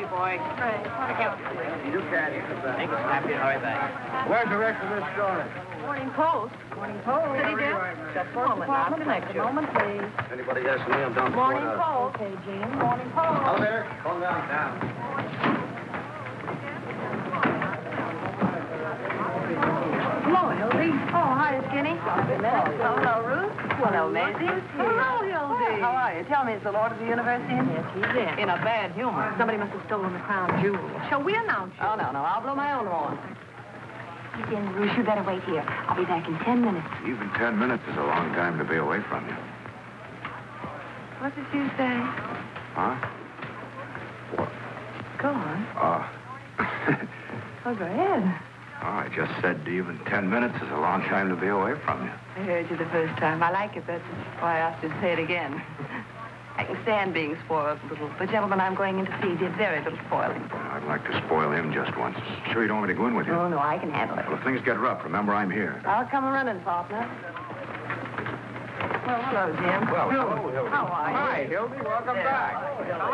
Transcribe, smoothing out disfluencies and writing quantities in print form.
coffee, boy. Right. You can. Make it snappy and hurry back. Where's the rest of this story? Morning Post. Morning Post. City desk. Just a moment, now. Connect you. Moment, please. Anybody has some I'm down Morning Post. Okay, Jean. Morning Post. Hello there. Calm down. Hello, Hildy. Oh, hi, Skinny. Hello, Ruth. Hello, Maisie. Hello, Hildy. How are you? Tell me, is the Lord of the Universe in? Yes, he's in. In a bad humor. Somebody must have stolen the crown jewel. Shall we announce you? Oh, no. I'll blow my own horn. He's in, Ruth. You better wait here. I'll be back in 10 minutes. Even 10 minutes is a long time to be away from you. What did you say? Huh? What? Go on. Oh, go ahead. I just said even 10 minutes is a long time to be away from you. I heard you the first time. I like it. That's why I asked you to say it again. I can stand being spoiled a little. The gentleman I'm going in to see did very little spoiling. I'd like to spoil him just once. Sure you don't want me to go in with you? Oh, no, I can handle it. Well, if things get rough, remember I'm here. I'll come running, partner. Well, hello, Jim. Well, hello, Hildy. How are you? Hi, Hildy. Welcome back.